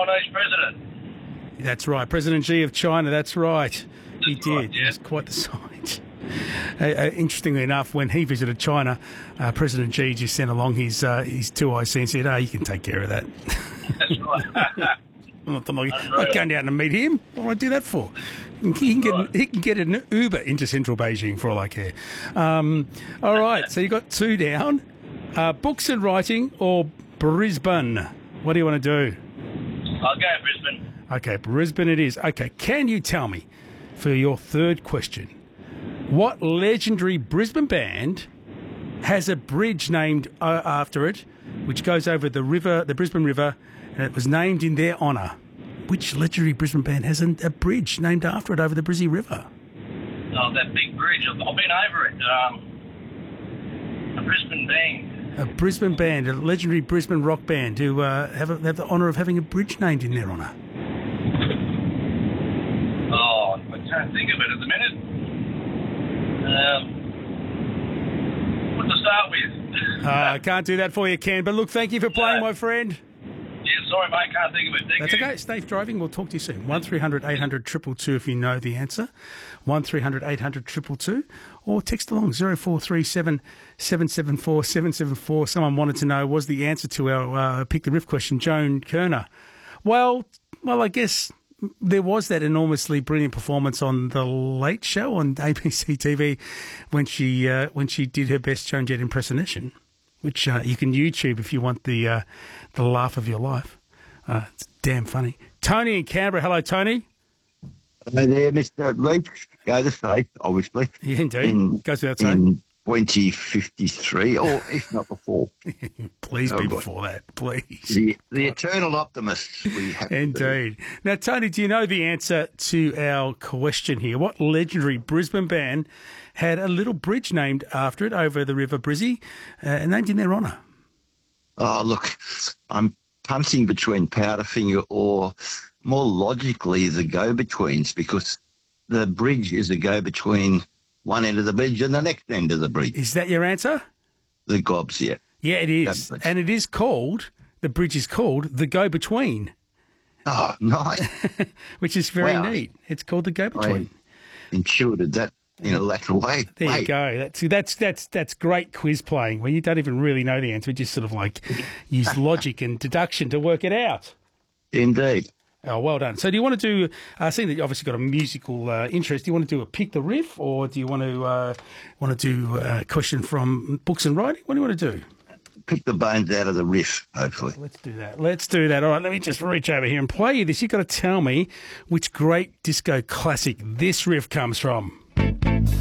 Chinese president. That's right. President Xi of China, that's right. He did. right, yeah. It was quite the sight. Interestingly enough, when he visited China, President Xi just sent along his 2IC and said, you can take care of that. That's right. I'm not going down to meet him. What do I do that for? He can get an Uber into central Beijing for all I care. All right, so you got 2 down. Books and writing or Brisbane? What do you want to do? I'll go Brisbane. Okay, Brisbane it is. Okay, can you tell me, for your 3rd question, what legendary Brisbane band has a bridge named after it, which goes over the Brisbane River, and it was named in their honour? Which legendary Brisbane band has a bridge named after it over the Brizzy River? Oh, that big bridge. I've been over it. A Brisbane band. A Brisbane band, a legendary Brisbane rock band who have the honour of having a bridge named in their honour. Oh, I can't think of it at the minute. What to start with? I can't do that for you, Ken. But look, thank you for playing, my friend. Yeah, sorry, mate. Can't think of it. That's okay. Safe driving. We'll talk to you soon. 1300 800 222 if you know the answer. 1300 800 222. Or text along 0437 774 774. Someone wanted to know, was the answer to our Pick the Riff question Joan Kerner? Well, I guess there was that enormously brilliant performance on The Late Show on ABC TV when she did her best Joan Jett impersonation, which you can YouTube if you want the laugh of your life. It's damn funny. Tony in Canberra. Hello, Tony. Hello there, Mr. Leach. Go the safe, obviously. Yeah, indeed. Goes without saying. In 2053, or if not before. Please be before that, please. The eternal optimist we have. Indeed. Now, Tony, do you know the answer to our question here? What legendary Brisbane band had a little bridge named after it over the River Brizzy, named in their honour? Oh, look, I'm punting between Powderfinger or, more logically, the Go-Betweens, because the bridge is a go-between one end of the bridge and the next end of the bridge. Is that your answer? The Gobs, yeah. Yeah, it is. And it is called, the bridge is called the Go-Between. Oh, nice. Which is very neat. It's called the Go-Between. I intuited that in a lateral way. There you go. That's great quiz playing where you don't even really know the answer. You just sort of like use logic and deduction to work it out. Indeed. Oh, well done. So do you want to do, seeing that you've obviously got a musical interest, do you want to do a Pick the Riff, or do you want to do a question from Books and Writing? What do you want to do? Pick the bones out of the riff, hopefully. Let's do that. All right, let me just reach over here and play you this. You've got to tell me which great disco classic this riff comes from.